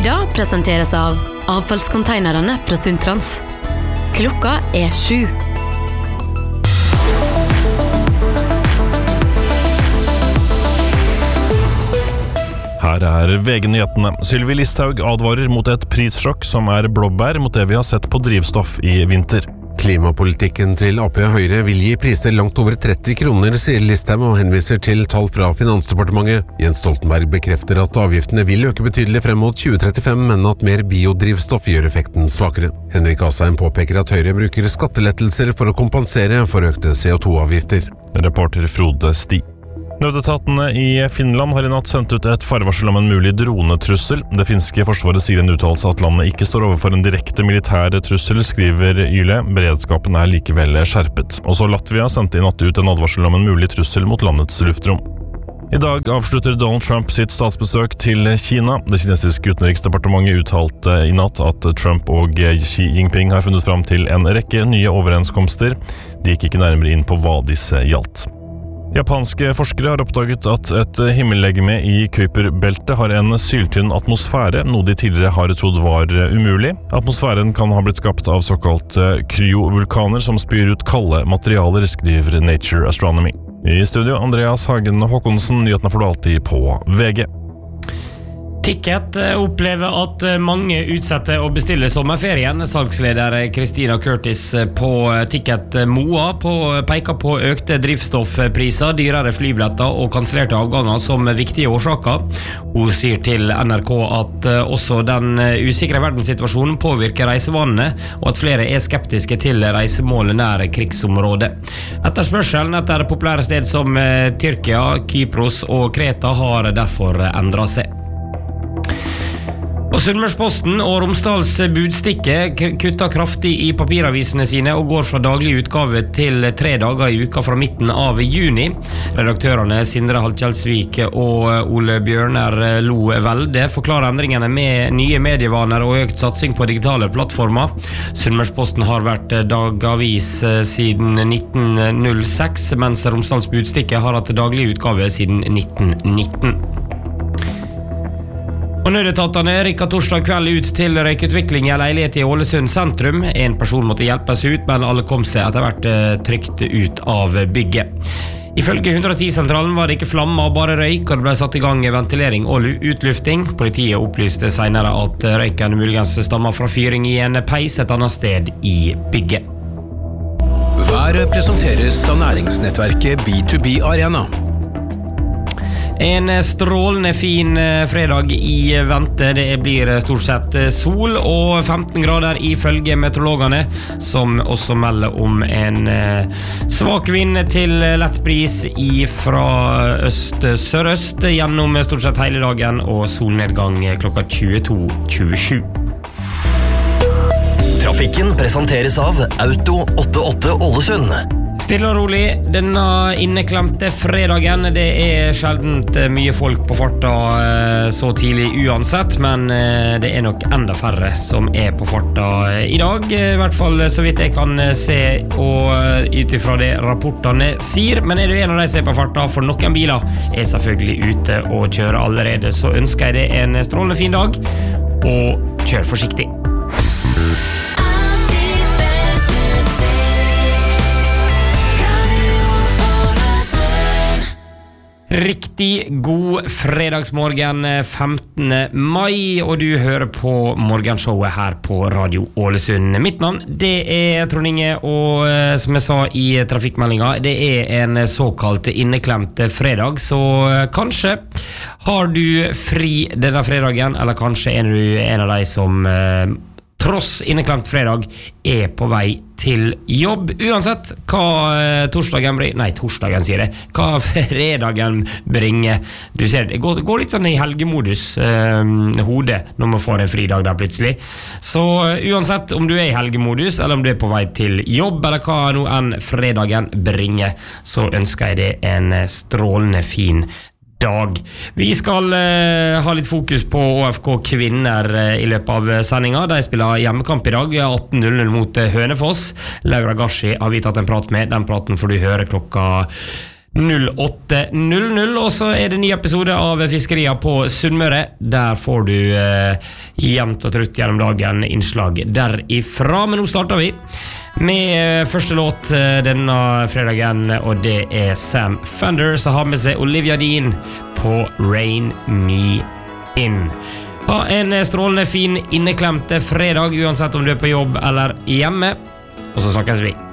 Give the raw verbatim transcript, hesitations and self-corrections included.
Tida presenteres av avfallskonteinerne fra Sundtrans. Klokka er sju. Her er V G-nyhetene. Sylvi Listhaug advarer mot et prissjokk som er blåbær mot det vi har sett på drivstoff i vinter. Klimapolitikken til A P og Høyre vil gi priser langt over tretti kroner, sier Listhaug og henviser til tall fra Finansdepartementet. Jens Stoltenberg bekrefter at avgiftene vil øke betydelig frem mot tjue trettifem, men at mer biodrivstoff gjør effekten svakere. Henrik Asheim påpeker at Høyre bruker skattelettelser for å kompensere for økte C O to avgifter. Reporter Frode Sti. Nødetatene i Finland har i natt sendt ut et farvarsel om en mulig dronetrussel. Det finske forsvaret sier en uttalelse at landet ikke står overfor en direkte militær trussel, skriver Yle. Beredskapen er likevel skjerpet. Også Latvia sendte i natt ut en advarsel om en mulig trussel mot landets luftrom. I dag avslutter Donald Trump sitt statsbesøk til Kina. Det kinesiske utenriksdepartementet uttalte i natt at Trump og Xi Jinping har funnet fram til en rekke nye overenskomster. De gikk ikke nærmere inn på hva disse gjaldt. Japanske forskere har oppdaget at et himmellegeme i Kuiperbeltet har en syltynn atmosfære, noe de tidligere har trodd var umulig. Atmosfæren kan ha blitt skapt av såkalte kryovulkaner som spyr ut kalde materialer, skriver Nature Astronomy. I studio, Andreas Hagen Håkonsen, nyhetene får du alltid på V G. Ticket opplever at mange utsetter å bestille sommerferien. Salgsleder Christina Curtis på Ticket Moa på, peker på økte drivstoffpriser, dyrere flybilletter og kansellerte avganger som viktige årsaker. Hun sier til N R K at også den usikre verdenssituasjonen påvirker reisevanene, og at flere er skeptiske til reisemålet nær krigsområdet. Etterspørselen etter populære sted som Tyrkia, Kypros og Kreta har derfor endret seg. Og Sunnmørsposten og Romsdals Budstikke kutter kraftig i papiravisene sine og går fra daglig utgave til tre dager i uka fra midten av juni. Redaktørene Sindre Halkjelsvik og Ole Bjørner Lo Velde forklarer endringene med nye medievaner og økt satsing på digitale plattformer. Sunnmørsposten har vært dagavis siden nitten null seks, mens Romsdals Budstikke har hatt daglig utgave siden nitten nitten. Og nødetatene rykket torsdag kveld ut til røykutvikling i en leilighet i Ålesund sentrum. En person måtte hjelpes ut, men alle kom seg etter hvert trygt ut av bygget. Ifølge hundre og ti-sentralen var det ikke flammer, bare røyk, og det ble satt i gang ventilering og utlufting. Politiet opplyste senere at røyken muligens stammer fra fyring i en peis et annet sted i bygget. Været presenteres av næringsnettverket B to B Arena. En strålende fin fredag i vente. Det blir stort sett sol og femten grader ifølge meteorologene, som også melder om en svak vind til lett bris fra øst-sørøst gjennom stort sett hele dagen, og solnedgang klokka tjueto tjuesju. Trafikken presenteres av Auto åttiåtte Ålesund. Stille og rolig denne inneklemte fredagen. Det er sjeldent mye folk på farta så tidlig uansett, men det er nok enda færre som er på farta i dag, i hvert fall så vidt jeg kan se og utifra det rapportene sier. Men er du en av de som er på farta, for noen biler er selvfølgelig ute og kjører allerede, så ønsker jeg det en strålende fin dag, og kjør forsiktig. Riktig god fredagsmorgen femtende mai, og du hører på morgenshowet her på Radio Ålesund. Mitt navn, det er Trond Inge, og som jeg sa i trafikkmeldinga, det er en såkalt inneklemt fredag, så kanskje har du fri denne fredagen, eller kanskje er du en av de som tross inneklemt fredag er på vei til jobb. Uansett hva torsdagen bringer, nei torsdagen sier det, hva fredagen bringer. Du ser, det går, går litt sånn i helgemodus eh, hodet når man får en fridag der plutselig. Så uansett om du er i helgemodus, eller om du er på vei til jobb, eller hva nå enn fredagen bringer, så ønsker jeg det en strålende fin dag. Vi skal uh, ha litt fokus på Å F K kvinner uh, i løpet av sendinga. De spiller hjemmekamp i dag, atten null null mot uh, Hønefoss. Laura Gashi har vi tatt en prat med. Den praten får du høre klokka null åtte null null, og så er det ny episode av Fiskeria på Sunnmøre. Der får du eh, jevnt og trutt gjennom dagen innslag derifra, men nå starter vi med første låt denne fredagen, og det er Sam Fender som har med seg Olivia Dean på Rain Me In. Ha en strålende fin inneklemte fredag, uansett om du er på jobb eller hjemme, og så snakkes vi.